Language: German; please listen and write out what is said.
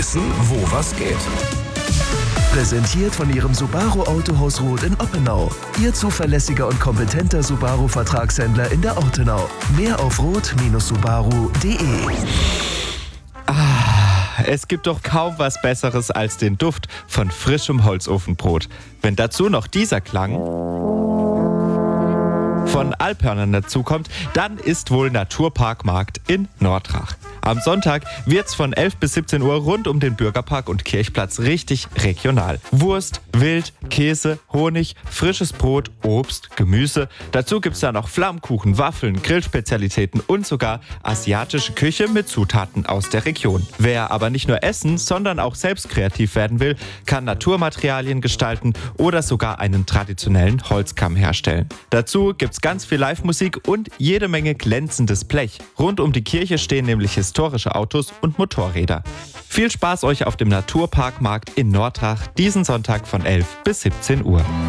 wissen, wo was geht. Präsentiert von Ihrem Subaru Autohaus Roth in Oppenau. Ihr zuverlässiger und kompetenter Subaru-Vertragshändler in der Ortenau. Mehr auf roth-subaru.de. Es gibt doch kaum was Besseres als den Duft von frischem Holzofenbrot. Wenn dazu noch dieser Klang von Alphörnern dazukommt, dann ist wohl Naturparkmarkt in Nordrach. Am Sonntag wird's von 11 bis 17 Uhr rund um den Bürgerpark und Kirchplatz richtig regional. Wurst, Wild, Käse, Honig, frisches Brot, Obst, Gemüse. Dazu gibt's da noch Flammkuchen, Waffeln, Grillspezialitäten und sogar asiatische Küche mit Zutaten aus der Region. Wer aber nicht nur essen, sondern auch selbst kreativ werden will, kann Naturmaterialien gestalten oder sogar einen traditionellen Holzkamm herstellen. Dazu gibt's ganz viel Live-Musik und jede Menge glänzendes Blech. Rund um die Kirche stehen nämlich historische Autos und Motorräder. Viel Spaß euch auf dem Naturparkmarkt in Nordrach diesen Sonntag von 11 bis 17 Uhr.